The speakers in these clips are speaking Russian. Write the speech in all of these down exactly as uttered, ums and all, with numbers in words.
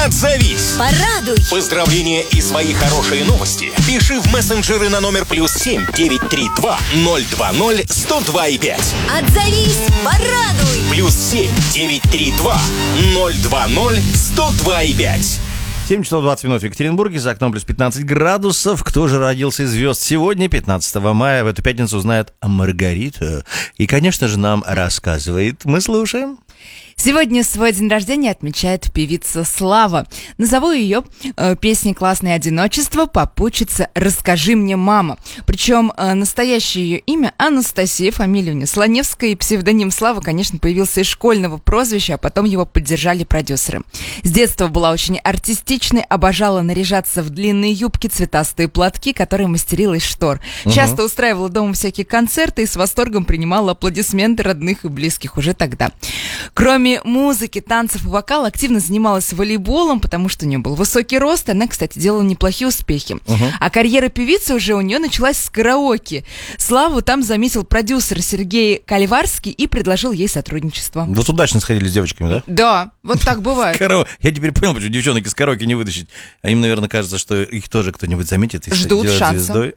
Отзовись. Порадуй. Поздравления и свои хорошие новости пиши в мессенджеры на номер плюс семь девятьсот тридцать два ноль два ноль сто два и пять. Отзовись. Порадуй. Плюс семь девятьсот тридцать два ноль два ноль сто два и пять. семь часов двадцать минут в Екатеринбурге, за окном плюс пятнадцать градусов. Кто же родился из звезд сегодня, пятнадцатого мая? В эту пятницу узнает Маргарита. И, конечно же, нам рассказывает. Мы слушаем. Сегодня свой день рождения отмечает певица Слава. Назову ее э, песней «Классное одиночество» попутчица «Расскажи мне, мама». Причем э, настоящее ее имя Анастасия, фамилия у нее Слоневская, и псевдоним Слава, конечно, появился из школьного прозвища, а потом его поддержали продюсеры. С детства была очень артистичной, обожала наряжаться в длинные юбки, цветастые платки, которые мастерила из штор. Угу. Часто устраивала дома всякие концерты и с восторгом принимала аплодисменты родных и близких уже тогда. Кроме музыки, танцев и вокала активно занималась волейболом, потому что у нее был высокий рост, она, кстати, делала неплохие успехи. Uh-huh. А карьера певицы уже у нее началась с караоке. Славу там заметил продюсер Сергей Кальварский и предложил ей сотрудничество. Вот удачно сходили с девочками, да? Да, вот так бывает. Я теперь понял, почему девчонок из караоке не вытащить. А им, наверное, кажется, что их тоже кто-нибудь заметит и ждут шанса.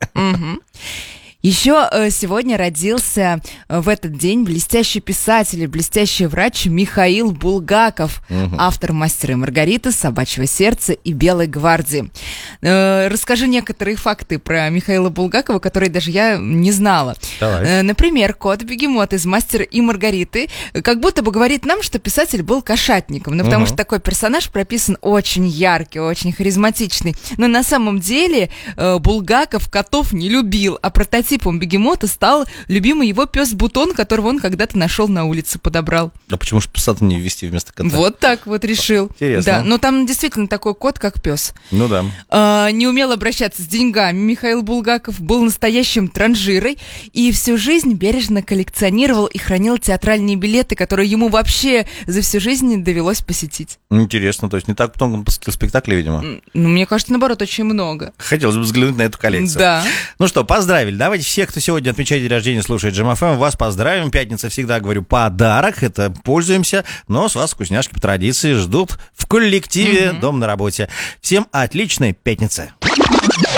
Еще э, сегодня родился э, в этот день блестящий писатель и блестящий врач Михаил Булгаков, угу. автор «Мастера и Маргариты», «Собачьего сердца» и «Белой гвардии». Э, расскажу некоторые факты про Михаила Булгакова, которые даже я не знала. Э, например, кот-бегемот из «Мастера и Маргариты» как будто бы говорит нам, что писатель был кошатником, ну, потому угу. что такой персонаж прописан очень яркий, очень харизматичный. Но на самом деле э, Булгаков котов не любил, а прототип Типом бегемота стал любимый его пес Бутон, которого он когда-то нашел на улице, подобрал. А почему же пса-то не ввести вместо кота? Вот так вот решил. Интересно. Да, но там действительно такой кот, как пес. Ну да. А, не умел обращаться с деньгами. Михаил Булгаков был настоящим транжирой и всю жизнь бережно коллекционировал и хранил театральные билеты, которые ему вообще за всю жизнь довелось посетить. Интересно, то есть не так много он посетил спектаклей, видимо? Ну, мне кажется, наоборот, очень много. Хотелось бы взглянуть на эту коллекцию. Да. Ну что, поздравили. Давайте всех, кто сегодня отмечает день рождения, слушает Джем эф эм, вас поздравим. Пятница всегда, говорю, подарок. Это пользуемся. Но с вас вкусняшки по традиции ждут в коллективе, mm-hmm. дом на работе. Всем отличной пятницы.